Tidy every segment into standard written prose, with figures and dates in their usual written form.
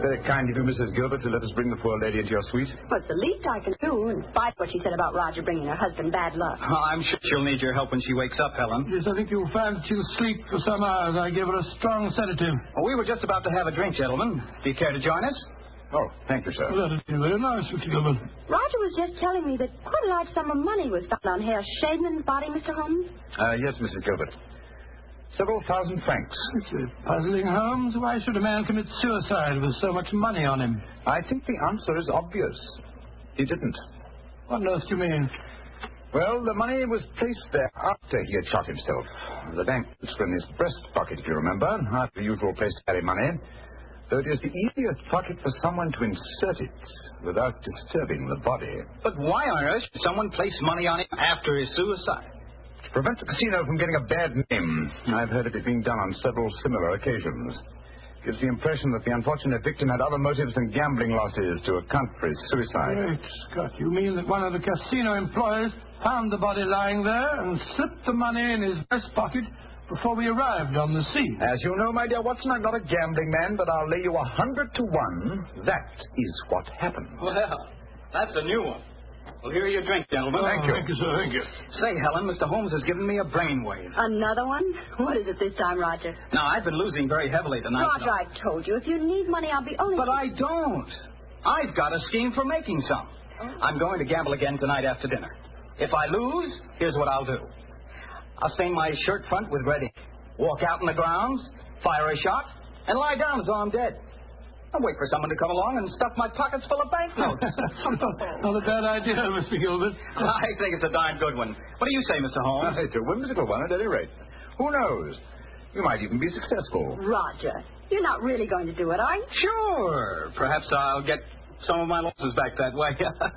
very kind of you, Mrs. Gilbert, to let us bring the poor lady into your suite. Well, it's the least I can do, in spite of what she said about Roger bringing her husband bad luck. Oh, I'm sure she'll need your help when she wakes up, Helen. Yes, I think you'll find that she'll sleep for some hours. I gave her a strong sedative. Well, we were just about to have a drink, gentlemen. Do you care to join us? Oh, thank you, sir. Well, that'd be very nice, Mr. Gilbert. Roger was just telling me that quite a large sum of money was found on Herr Shademan's body, Mr. Holmes. Yes, Mrs. Gilbert. Several thousand francs. It's puzzling, Holmes. Why should a man commit suicide with so much money on him? I think the answer is obvious. He didn't. What on earth do you mean? Well, the money was placed there after he had shot himself. The bank was in his breast pocket, if you remember, not the usual place to carry money. Though it is the easiest pocket for someone to insert it without disturbing the body. But why on earth should someone place money on him after his suicide? To prevent the casino from getting a bad name. I've heard of it being done on several similar occasions. Gives the impression that the unfortunate victim had other motives than gambling losses to account for his suicide. Great Scott, you mean that one of the casino employees found the body lying there and slipped the money in his breast pocket before we arrived on the scene? As you know, my dear Watson, I'm not a gambling man, but I'll lay you 100 to 1. That is what happened. Well, that's a new one. Well, here are your drink, gentlemen. Oh, Thank you. Thank you, sir. Thank you. Say, Helen, Mr. Holmes has given me a brainwave. Another one? What is it this time, Roger? Now, I've been losing very heavily tonight. Roger, I've told you, if you need money, I'll be only... But I don't. I've got a scheme for making some. I'm going to gamble again tonight after dinner. If I lose, here's what I'll do. I'll stain my shirt front with red ink, walk out in the grounds, fire a shot, and lie down as though I'm dead. I'll wait for someone to come along and stuff my pockets full of banknotes. Not a bad idea, Mr. Gilbert. I think it's a darn good one. What do you say, Mr. Holmes? It's a whimsical one at any rate. Who knows? You might even be successful. Roger, you're not really going to do it, are you? Sure. Perhaps I'll get some of my losses back that way.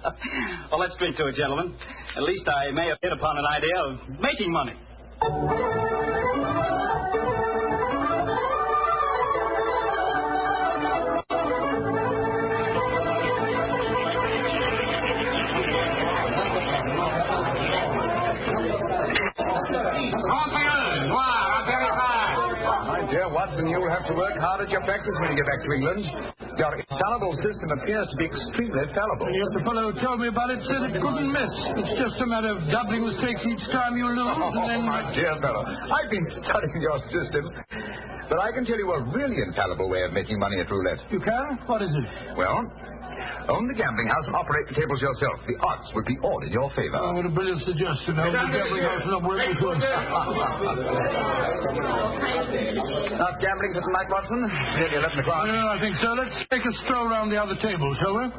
Well, let's drink to it, gentlemen. At least I may have hit upon an idea of making money. My dear Watson, you'll have to work hard at your practice when you get back to England. Your infallible system appears to be extremely fallible. Yes, the fellow who told me about it said it couldn't miss. It's just a matter of doubling the stakes each time you lose, and then... my dear fellow, I've been studying your system, but I can tell you a really infallible way of making money at roulette. You can? What is it? Well, own the gambling house and operate the tables yourself. The odds would be all in your favor. Oh, what a brilliant suggestion. The gambling house is not working for it. Not gambling for tonight, Watson? Nearly 11 o'clock. Yeah, I think so. Let's take a stroll around the other table, shall we?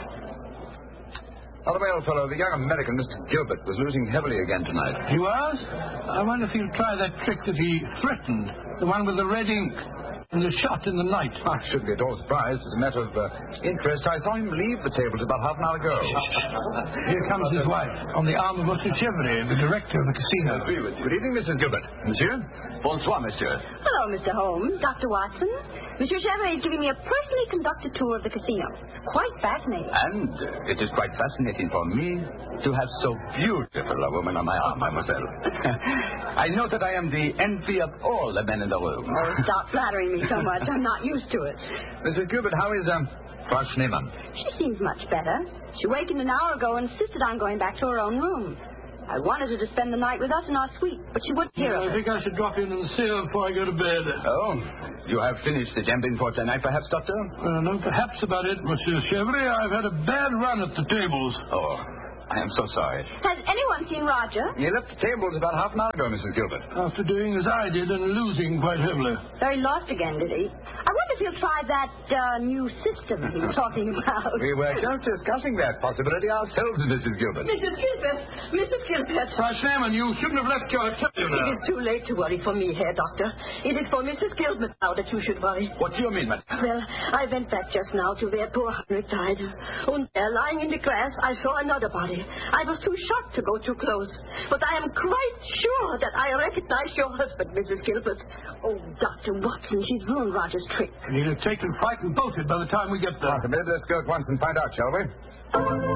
By the way, old fellow, the young American, Mr. Gilbert, was losing heavily again tonight. He was? I wonder if he'll try that trick that he threatened. The one with the red ink and the shot in the night. I shouldn't be at all surprised. As a matter of interest, I saw him leave the tables about half an hour ago. Here comes his wife, on the arm of Monsieur Chevrier, the director of the casino. Good evening, Mrs. Gilbert. Monsieur? Bonsoir, monsieur. Hello, Mr. Holmes, Dr. Watson. Monsieur Chevrier is giving me a personally conducted tour of the casino. Quite fascinating. And it is quite fascinating for me to have so beautiful a woman on my arm, mademoiselle. I know that I am the envy of all the men in the room. Oh, stop flattering me so much. I'm not used to it. Mrs. Gilbert, how is Frau Schneemann? She seems much better. She wakened an hour ago and insisted on going back to her own room. I wanted her to spend the night with us in our suite, but she wouldn't hear of I it. think I should drop in and see her before I go to bed. Oh, you have finished the gambling for tonight, perhaps, Doctor? No, perhaps about it, Monsieur Chevrier. I've had a bad run at the tables. Oh, I am so sorry. Has anyone seen Roger? You left the tables about half an hour ago, Mrs. Gilbert. After doing as I did and losing quite heavily. So he lost again, did he? I wonder if he'll try that new system he was talking about. We were just discussing that possibility ourselves, Mrs. Gilbert. Mrs. Gilbert! Mrs. Gilbert! Frau Schneemann, you shouldn't have left your hotel It now. is too late to worry for me, Herr Doctor. It is for Mrs. Gilbert now that you should worry. What do you mean, madam? Well, I went back just now to where poor Heinrich died. And there, lying in the grass, I saw another body. I was too shocked to go too close. But I am quite sure that I recognize your husband, Mrs. Gilbert. Oh, Dr. Watson, she's ruined Roger's trick. And he'll have taken fright and bolted by the time we get there. Maybe let's go at once and find out, shall we?